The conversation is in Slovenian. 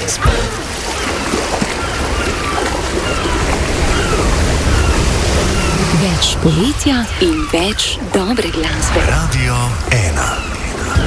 glasbe. Več poletja in več dobre glasbe. Radio 1.